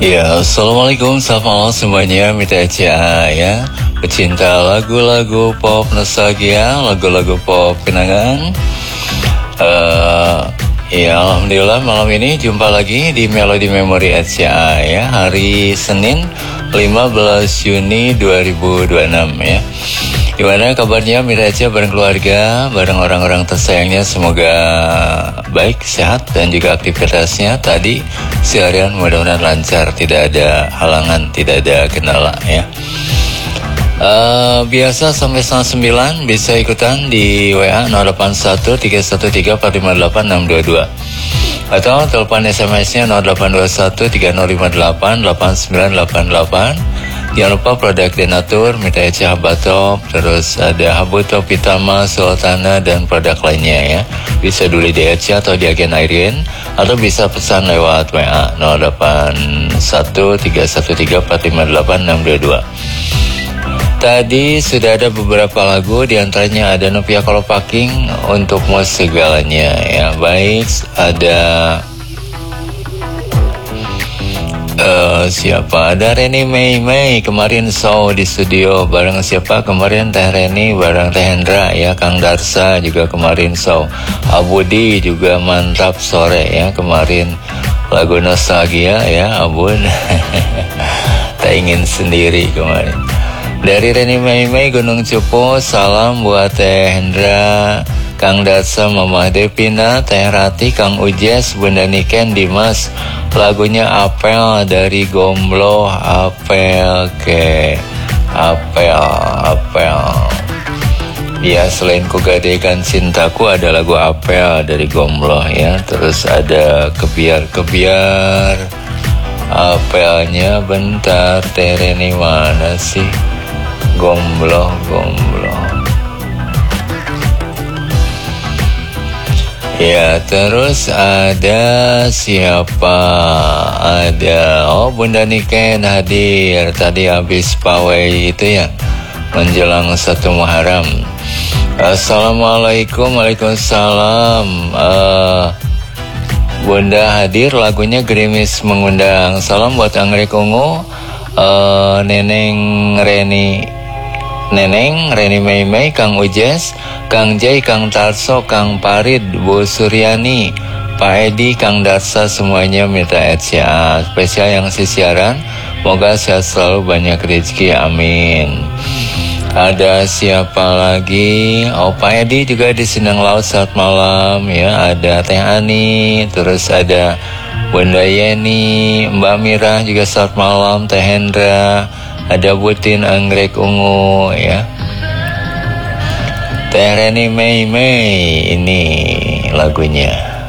Ya, assalamualaikum, selamat malam semuanya. Mita Eca ya, pecinta lagu-lagu pop nostalgia, lagu-lagu pop kenangan. Ya, alhamdulillah malam ini jumpa lagi di Melody Memory Eca ya, hari Senin 15 Juni 2026 ya. Gimana kabarnya Mita Eca bareng keluarga, bareng orang-orang tersayangnya, semoga baik, sehat, dan juga aktivitasnya tadi seharian mudah-mudahan lancar, tidak ada halangan, tidak ada kendala ya. Biasa sampai setengah 9 bisa ikutan di WA 081313458622 atau telepon SMS-nya 082130588988. Jangan lupa produk Denatur, Mita Eca Habatop, terus ada Habuto Pitama, Sultana, dan produk lainnya ya. Bisa dulu di Eca atau di agen Airin, atau bisa pesan lewat WA 081313458622. Tadi sudah ada beberapa lagu, diantaranya ada Novia Kolopaking untuk musik segalanya ya. Baik, ada siapa? Ada Reni Mei kemarin show di studio bareng siapa? Kemarin Teh Reni bareng Teh Hendra ya. Kang Darsa juga kemarin show. Abudi juga mantap sore ya kemarin, lagu nostalgia ya Abun. Tak ingin sendiri kemarin. Dari Reni Mei Gunung Cupu, salam buat Teh Hendra, Kang Darsa, Mama Devina, Teh Rati, Kang Ujes, Bunda Niken, Dimas. Lagunya Apel dari Gombloh, Apel ke Apel. Ya, selain Kugadekan Cintaku ada lagu Apel dari Gombloh ya. Terus ada Kebiar. Apelnya bentar, Tereni mana sih? Gombloh. Ya, terus ada siapa? Ada Bunda Niken hadir tadi habis pawai itu ya, menjelang 1 Muharram. Assalamualaikum, waalaikumsalam. Bunda hadir, lagunya Gerimis Mengundang. Salam buat Anggrek Ungu, Neneng Reni Mei, Kang Ujes, Kang Jai, Kang Tarso, Kang Parid, Bu Suryani, Pak Edi, Kang Darsa, semuanya Mita Eca. Spesial yang siaran, semoga sehat selalu, banyak rezeki, amin. Ada siapa lagi? Pak Edi juga di Sindang Laut, saat malam ya. Ada Teh Ani, terus ada Bunda Yeni, Mbak Mirah juga saat malam, Teh Hendra, ada Butin Anggrek Ungu ya. Teh Reni Mei ini lagunya.